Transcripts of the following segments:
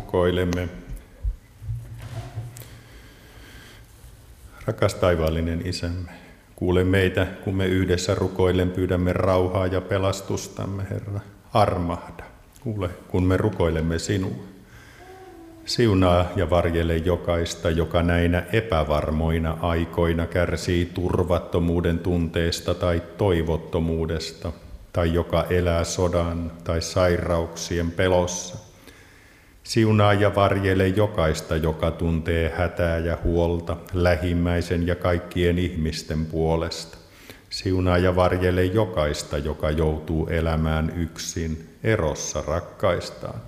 rukoilemme. Rakas taivaallinen Isämme, kuule meitä, kun me yhdessä rukoillen pyydämme rauhaa ja pelastustamme, Herra. Armahda, kuule, kun me rukoilemme sinua. Siunaa ja varjele jokaista, joka näinä epävarmoina aikoina kärsii turvattomuuden tunteesta tai toivottomuudesta, tai joka elää sodan tai sairauksien pelossa. Siunaa ja varjele jokaista, joka tuntee hätää ja huolta lähimmäisen ja kaikkien ihmisten puolesta. Siunaa ja varjele jokaista, joka joutuu elämään yksin, erossa rakkaistaan.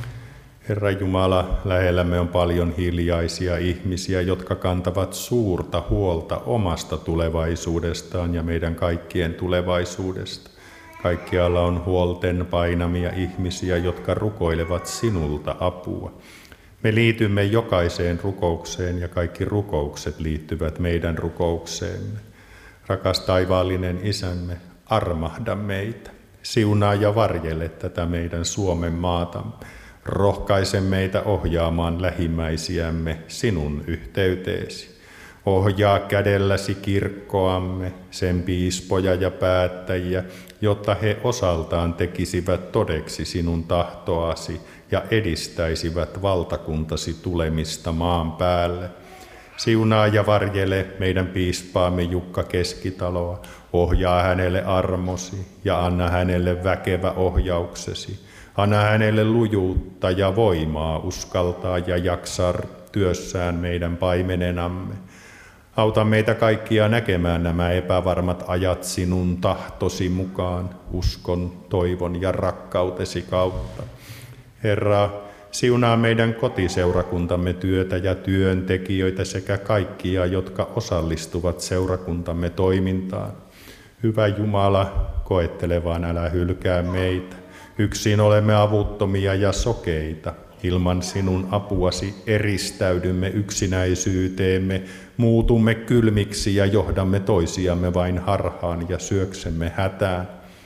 Herra Jumala, lähellämme on paljon hiljaisia ihmisiä, jotka kantavat suurta huolta omasta tulevaisuudestaan ja meidän kaikkien tulevaisuudesta. Kaikkialla on huolten painamia ihmisiä, jotka rukoilevat sinulta apua. Me liitymme jokaiseen rukoukseen ja kaikki rukoukset liittyvät meidän rukoukseemme. Rakas taivaallinen Isämme, armahda meitä. Siunaa ja varjele tätä meidän Suomen maatamme. Rohkaise meitä ohjaamaan lähimmäisiämme sinun yhteyteesi. Ohjaa kädelläsi kirkkoamme, sen piispoja ja päättäjiä, jotta he osaltaan tekisivät todeksi sinun tahtoasi ja edistäisivät valtakuntasi tulemista maan päälle. Siunaa ja varjele meidän piispaamme Jukka Keskitaloa, ohjaa hänelle armosi ja anna hänelle väkevä ohjauksesi. Anna hänelle lujuutta ja voimaa uskaltaa ja jaksaa työssään meidän paimenenamme. Auta meitä kaikkia näkemään nämä epävarmat ajat sinun tahtosi mukaan, uskon, toivon ja rakkautesi kautta. Herra, siunaa meidän kotiseurakuntamme työtä ja työntekijöitä sekä kaikkia, jotka osallistuvat seurakuntamme toimintaan. Hyvä Jumala, koettelevaan älä hylkää meitä. Yksin olemme avuttomia ja sokeita. Ilman sinun apuasi eristäydymme yksinäisyyteemme, muutumme kylmiksi ja johdamme toisiamme vain harhaan ja syöksemme hätään.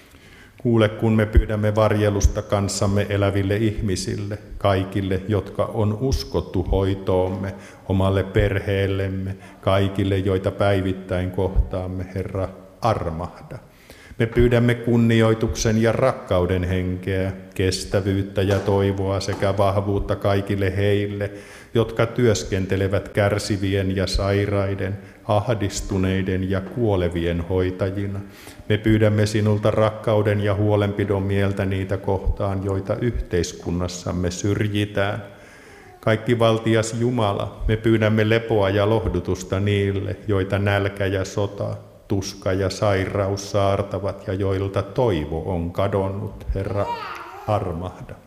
Kuule, kun me pyydämme varjelusta kanssamme eläville ihmisille, kaikille, jotka on uskottu hoitoomme, omalle perheellemme, kaikille, joita päivittäin kohtaamme, Herra, armahda. Me pyydämme kunnioituksen ja rakkauden henkeä, kestävyyttä ja toivoa sekä vahvuutta kaikille heille, jotka työskentelevät kärsivien ja sairaiden, ahdistuneiden ja kuolevien hoitajina. Me pyydämme sinulta rakkauden ja huolenpidon mieltä niitä kohtaan, joita yhteiskunnassamme syrjitään. Kaikki valtias Jumala, me pyydämme lepoa ja lohdutusta niille, joita nälkä ja sota, tuska ja sairaus saartavat ja joilta toivo on kadonnut. Herra, armahda.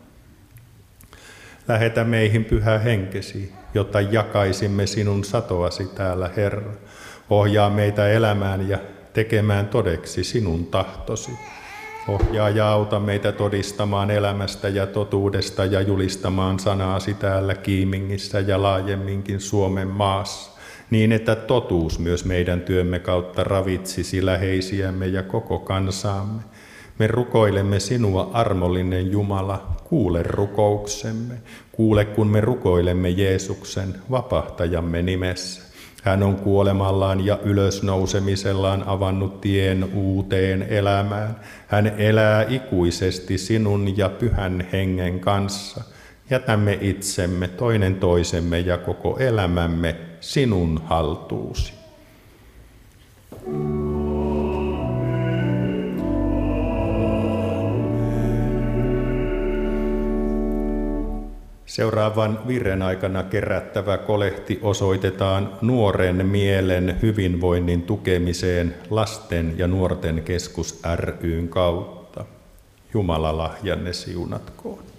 Lähetä meihin pyhä henkesi, jotta jakaisimme sinun satoasi täällä, Herra. Ohjaa meitä elämään ja tekemään todeksi sinun tahtosi. Ohjaa ja auta meitä todistamaan elämästä ja totuudesta ja julistamaan sanaasi täällä Kiimingissä ja laajemminkin Suomen maassa, niin että totuus myös meidän työmme kautta ravitsisi läheisiämme ja koko kansaamme. Me rukoilemme sinua, armollinen Jumala, kuule rukouksemme. Kuule, kun me rukoilemme Jeesuksen, vapahtajamme nimessä. Hän on kuolemallaan ja ylösnousemisellaan avannut tien uuteen elämään. Hän elää ikuisesti sinun ja pyhän hengen kanssa. Jätämme itsemme, toinen toisemme ja koko elämämme sinun haltuusi. Seuraavan virren aikana kerättävä kolehti osoitetaan Nuoren mielen hyvinvoinnin tukemiseen Lasten ja nuorten keskus ry:n kautta. Jumala lahjanne siunatkoon.